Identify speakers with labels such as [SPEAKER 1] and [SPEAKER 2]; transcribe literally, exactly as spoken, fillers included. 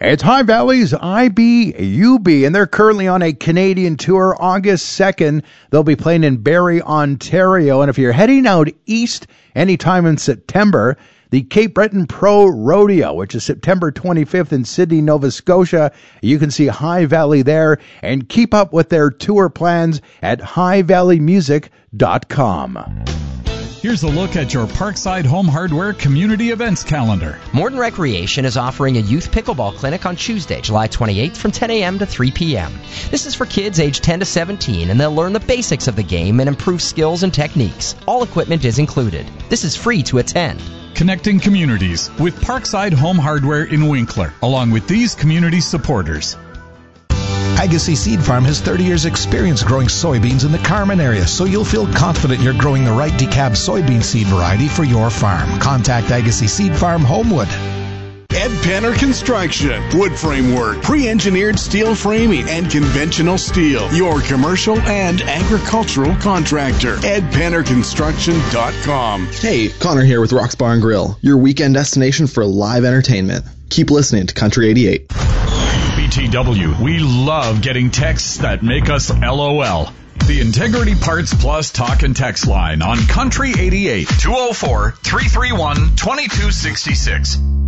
[SPEAKER 1] It's High Valley's I B U B, and they're currently on a Canadian tour. August second, they'll be playing in Barrie, Ontario. And if you're heading out east anytime in September, the Cape Breton Pro Rodeo, which is September twenty-fifth in Sydney, Nova Scotia. You can see High Valley there and keep up with their tour plans at high valley music dot com.
[SPEAKER 2] Here's a look at your Parkside Home Hardware community events calendar.
[SPEAKER 3] Morton Recreation is offering a youth pickleball clinic on Tuesday, July twenty-eighth from ten a.m. to three p.m. This is for kids aged ten to seventeen, and they'll learn the basics of the game and improve skills and techniques. All equipment is included. This is free to attend.
[SPEAKER 2] Connecting communities with Parkside Home Hardware in Winkler, along with these community supporters.
[SPEAKER 4] Agassiz Seed Farm has thirty years experience growing soybeans in the Carman area, so you'll feel confident you're growing the right decab soybean seed variety for your farm. Contact Agassiz Seed Farm, Homewood.
[SPEAKER 5] Ed Penner Construction. Wood framework, pre-engineered steel framing, and conventional steel. Your commercial and agricultural contractor. ed penner construction dot com.
[SPEAKER 6] Hey, Connor here with Rock's Bar and Grill, your weekend destination for live entertainment. Keep listening to Country eighty-eight.
[SPEAKER 2] B T W, we love getting texts that make us LOL. The Integrity Parts Plus talk and text line on Country eighty-eight, two oh four, three three one, two two six six.